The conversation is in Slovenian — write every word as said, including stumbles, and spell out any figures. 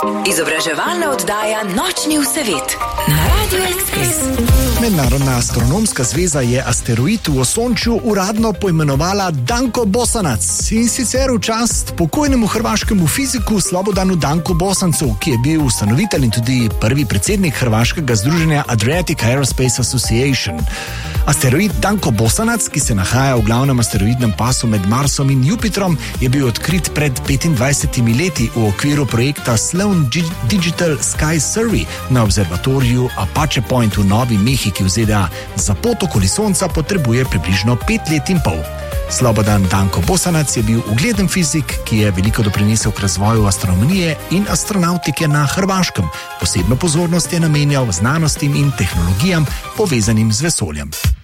Izobraževalna oddaja Nočni vsevet na Radio Ekspres. Mednarodna astronomska zveza je asteroid v Osončju uradno poimenovala Danko Bosanac, in sicer v čast pokojnemu hrvaškemu fiziku Slobodanu Danku Bosancu, ki je bil ustanovitelj in tudi prvi predsednik hrvaškega združenja Adriatic Aerospace Association. Asteroid Danko Bosanac, ki se nahaja v glavnem asteroidnem pasu med Marsom in Jupitrom, je bil odkrit pred petindvajsetimi leti v okviru projekta Sloan Digital Sky Survey na observatoriju Apache Point v Novi Mehiki v Z D A. Za pot okoli Sonca potrebuje približno pet let in pol. Slobodan Danko Bosanac je bil ugleden fizik, ki je veliko doprinesel k razvoju astronomije in astronautike na Hrvaškem. Posebno pozornost je namenjal znanostim in tehnologijam povezanim z vesoljem.